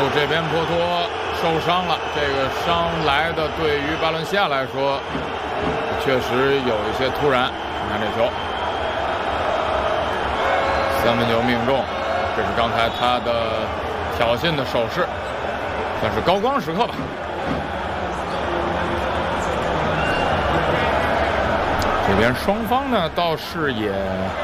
这边波托受伤了，这个伤来的对于巴伦西亚来说确实有一些突然。看这球，3分球命中，这是刚才他的挑衅的手势，算是高光时刻吧。这边双方呢倒是也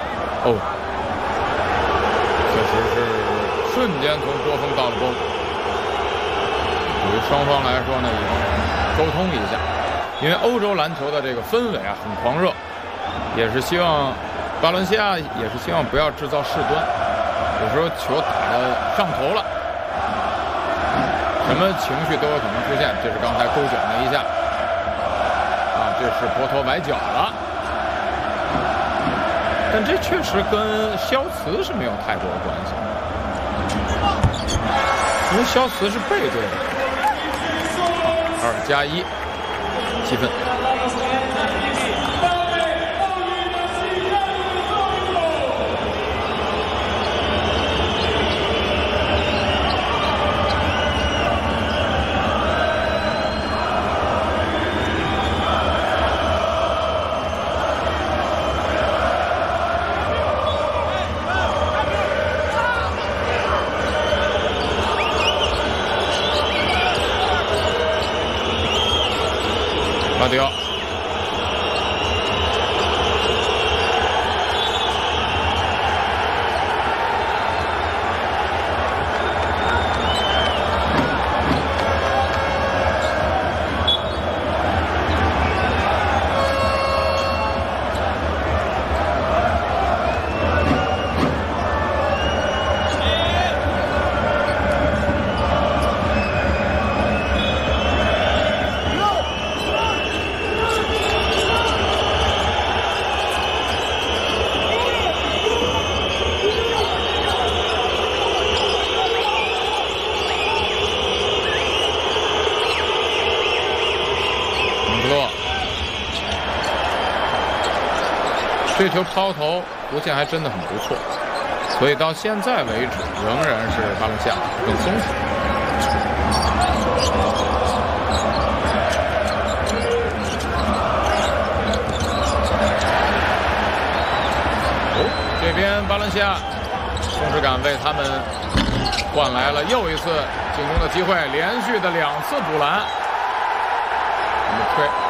确实是瞬间从波锋到了波。对于双方来说呢，也沟通一下，因为欧洲篮球的这个氛围啊很狂热，也是希望巴伦西亚也是希望不要制造事端，有时候球打得上头了，什么情绪都有可能出现。这是刚才勾脚那一下啊，这是波托崴脚了，但这确实跟肖茨是没有太多的关系，因为肖茨是背对的。2+1，7分。巴迪奥，这球抛投弧线还真的很不错，所以到现在为止仍然是巴伦西亚更松弛。这边巴伦西亚松弛感为他们换来了又一次进攻的机会，连续的2次补篮，我们推。